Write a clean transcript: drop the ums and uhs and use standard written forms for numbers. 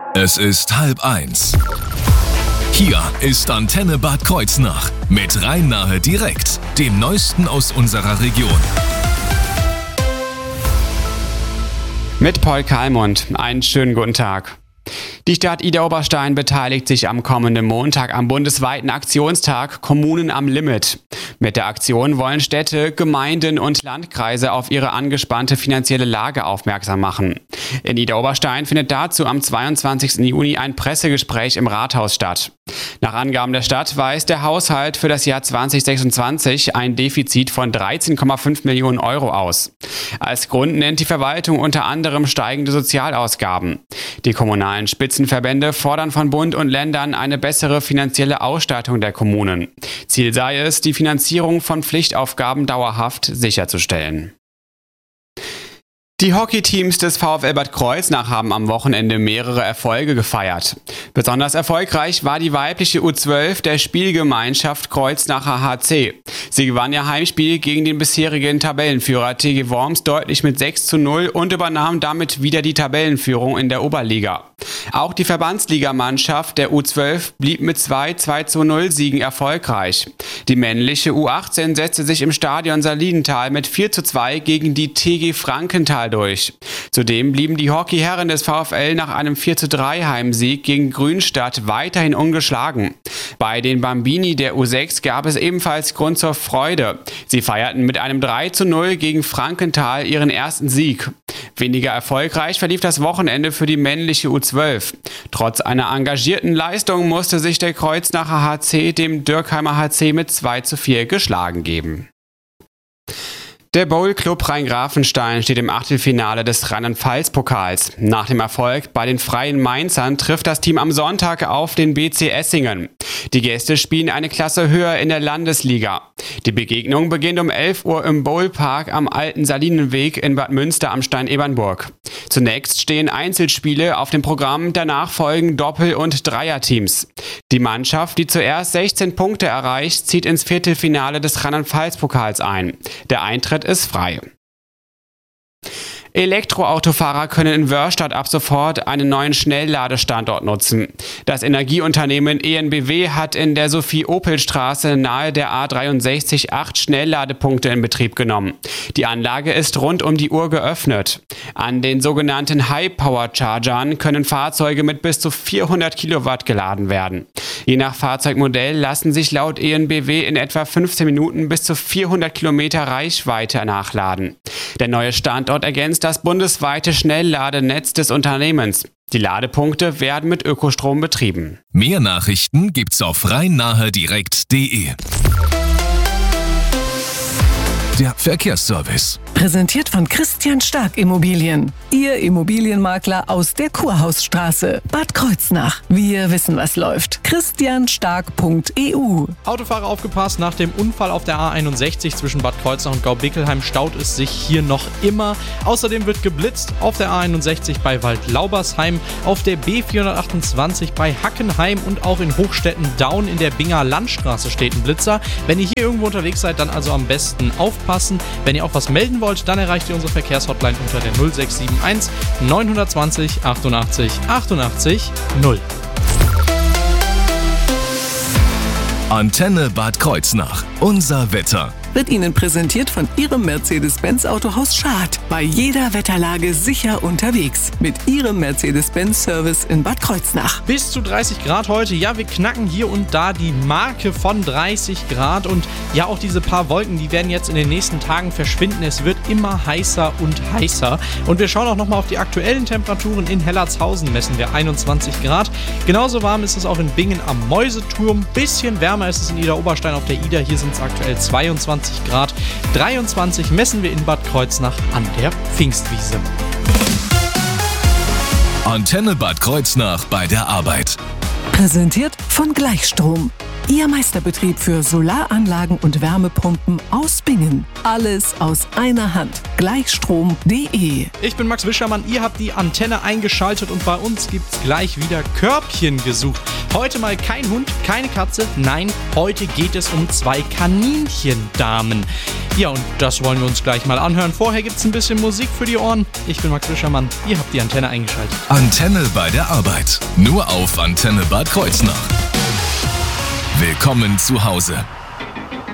Es ist 12:30. Hier ist Antenne Bad Kreuznach mit Rhein-Nahe direkt, dem Neuesten aus unserer Region. Mit Paul Kalmund, einen schönen guten Tag. Die Stadt Idar-Oberstein beteiligt sich am kommenden Montag am bundesweiten Aktionstag Kommunen am Limit. Mit der Aktion wollen Städte, Gemeinden und Landkreise auf ihre angespannte finanzielle Lage aufmerksam machen. In Idar-Oberstein findet dazu am 22. Juni ein Pressegespräch im Rathaus statt. Nach Angaben der Stadt weist der Haushalt für das Jahr 2026 ein Defizit von 13,5 Millionen Euro aus. Als Grund nennt die Verwaltung unter anderem steigende Sozialausgaben. Die kommunalen Spitzenverbände fordern von Bund und Ländern eine bessere finanzielle Ausstattung der Kommunen. Ziel sei es, die Finanzierung von Pflichtaufgaben dauerhaft sicherzustellen. Die Hockeyteams des VfL Bad Kreuznach haben am Wochenende mehrere Erfolge gefeiert. Besonders erfolgreich war die weibliche U12 der Spielgemeinschaft Kreuznacher HC. Sie gewann ihr Heimspiel gegen den bisherigen Tabellenführer TG Worms deutlich mit 6:0 und übernahm damit wieder die Tabellenführung in der Oberliga. Auch die Verbandsligamannschaft der U12 blieb mit 2:0 Siegen erfolgreich. Die männliche U18 setzte sich im Stadion Salinenthal mit 4:2 gegen die TG Frankenthal durch. Zudem blieben die Hockeyherren des VfL nach einem 4:3 Heimsieg gegen Grünstadt weiterhin ungeschlagen. Bei den Bambini der U6 gab es ebenfalls Grund zur Freude. Sie feierten mit einem 3:0 gegen Frankenthal ihren ersten Sieg. Weniger erfolgreich verlief das Wochenende für die männliche U12. Trotz einer engagierten Leistung musste sich der Kreuznacher HC dem Dürkheimer HC mit 2:4 geschlagen geben. Der Bowl-Club Rhein-Grafenstein steht im Achtelfinale des Rheinland-Pfalz-Pokals. Nach dem Erfolg bei den Freien Mainzern trifft das Team am Sonntag auf den BC Essingen. Die Gäste spielen eine Klasse höher in der Landesliga. Die Begegnung beginnt um 11 Uhr im Bowlpark am Alten Salinenweg in Bad Münster am Stein-Ebernburg. Zunächst stehen Einzelspiele auf dem Programm, danach folgen Doppel- und Dreierteams. Die Mannschaft, die zuerst 16 Punkte erreicht, zieht ins Viertelfinale des Rheinland-Pfalz-Pokals ein. Der Eintritt ist frei. Elektroautofahrer können in Wörstadt ab sofort einen neuen Schnellladestandort nutzen. Das Energieunternehmen EnBW hat in der Sophie-Opel-Straße nahe der A63 8 Schnellladepunkte in Betrieb genommen. Die Anlage ist rund um die Uhr geöffnet. An den sogenannten High-Power-Chargern können Fahrzeuge mit bis zu 400 Kilowatt geladen werden. Je nach Fahrzeugmodell lassen sich laut EnBW in etwa 15 Minuten bis zu 400 Kilometer Reichweite nachladen. Der neue Standort ergänzt das bundesweite Schnellladenetz des Unternehmens. Die Ladepunkte werden mit Ökostrom betrieben. Mehr Nachrichten gibt's auf rhein-nahe-direkt.de. Der Verkehrsservice. Präsentiert von Christian Stark Immobilien. Ihr Immobilienmakler aus der Kurhausstraße, Bad Kreuznach. Wir wissen, was läuft. christianstark.eu. Autofahrer aufgepasst, nach dem Unfall auf der A61 zwischen Bad Kreuznach und Gaubickelheim staut es sich hier noch immer. Außerdem wird geblitzt auf der A61 bei Waldlaubersheim, auf der B428 bei Hackenheim und auch in Hochstetten-Daun in der Binger Landstraße steht ein Blitzer. Wenn ihr hier irgendwo unterwegs seid, dann also am besten aufpassen. Wenn ihr auch was melden wollt, dann erreicht ihr unsere Verkehrshotline unter der 0671 920 88 88 0. Antenne Bad Kreuznach. Unser Wetter. Wird Ihnen präsentiert von Ihrem Mercedes-Benz-Autohaus Schad. Bei jeder Wetterlage sicher unterwegs. Mit Ihrem Mercedes-Benz-Service in Bad Kreuznach. Bis zu 30 Grad heute. Ja, wir knacken hier und da die Marke von 30 Grad. Und ja, auch diese paar Wolken, die werden jetzt in den nächsten Tagen verschwinden. Es wird immer heißer und heißer. Und wir schauen auch nochmal auf die aktuellen Temperaturen. In Hellertshausen messen wir 21 Grad. Genauso warm ist es auch in Bingen am Mäuseturm. Bisschen wärmer ist es in Idar-Oberstein auf der Ida. Hier sind es aktuell 22 Grad. 23 messen wir in Bad Kreuznach an der Pfingstwiese. Antenne Bad Kreuznach bei der Arbeit. Präsentiert von Gleichstrom. Ihr Meisterbetrieb für Solaranlagen und Wärmepumpen aus Bingen. Alles aus einer Hand. Gleichstrom.de. Ich bin Max Wischermann, ihr habt die Antenne eingeschaltet und bei uns gibt's gleich wieder Körbchen gesucht. Heute mal kein Hund, keine Katze, nein, heute geht es um 2 Kaninchendamen. Ja, und das wollen wir uns gleich mal anhören. Vorher gibt's ein bisschen Musik für die Ohren. Ich bin Max Fischermann, ihr habt die Antenne eingeschaltet. Antenne bei der Arbeit. Nur auf Antenne Bad Kreuznach. Willkommen zu Hause.